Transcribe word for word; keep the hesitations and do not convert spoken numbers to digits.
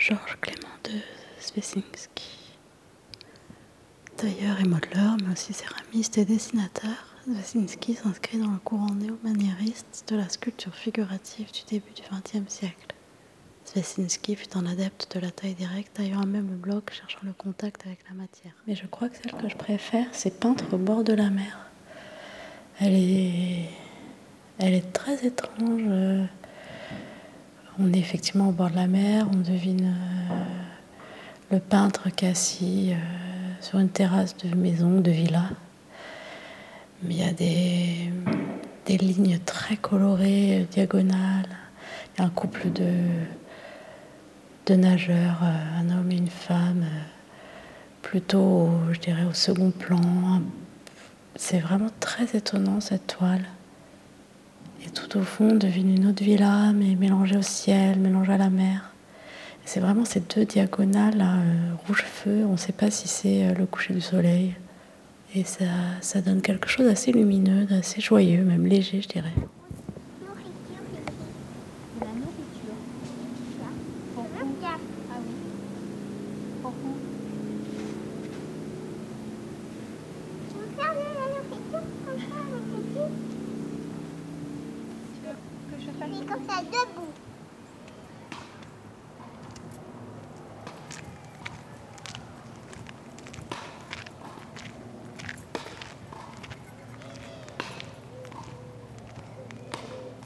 Georges Clément de Swesinski. Tailleur et modeleur, mais aussi céramiste et dessinateur, Swesinski s'inscrit dans le courant néo-maniériste de la sculpture figurative du début du vingtième siècle. Swesinski fut un adepte de la taille directe, taillant même le bloc, cherchant le contact avec la matière. Mais je crois que celle que je préfère, c'est peindre au bord de la mer. Elle est, elle est très étrange. On est effectivement au bord de la mer, on devine euh, le peintre qui est assis euh, sur une terrasse de maison, de villa. Mais il y a des, des lignes très colorées, diagonales. Il y a un couple de, de nageurs, euh, un homme et une femme, euh, plutôt, je dirais, au second plan. C'est vraiment très étonnant cette toile. Et tout au fond, on devine une autre villa, mais mélangée au ciel, mélangée à la mer. Et c'est vraiment ces deux diagonales, là, euh, rouge-feu, on ne sait pas si c'est euh, le coucher du soleil. Et ça, ça donne quelque chose d'assez lumineux, d'assez joyeux, même léger, je dirais. De la nourriture. Pour vous. Ah oui. Pour vous. Tu veux faire de la nourriture comme ça avec les pieds? Tu veux que je fasse Mais comme ça debout.